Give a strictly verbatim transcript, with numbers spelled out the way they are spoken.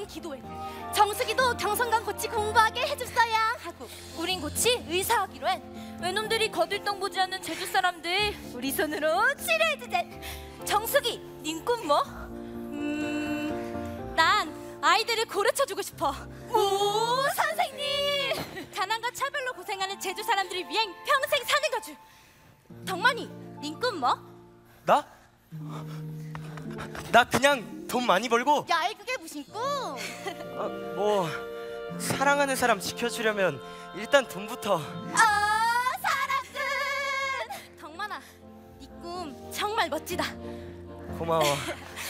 매번 기도해. 정수기도 경성관 고치 공부하게 해줬어야 하고, 우린 고치 의사하기로 해. 외놈들이 거들떡 보지 않는 제주 사람들 우리 손으로 치료해주자. 정수기, 닌 꿈 뭐? 음... 난 아이들을 고르쳐주고 싶어. 오, 선생님! 가난과 차별로 고생하는 제주 사람들을 위해 평생 사는 거지. 덕만이, 닌 꿈 뭐? 나? 나 그냥 돈 많이 벌고 야, 그게 무슨 꿈? 어, 뭐 사랑하는 사람 지켜주려면 일단 돈부터. 아, 사랑꾼! 덕만아, 네 꿈 정말 멋지다. 고마워.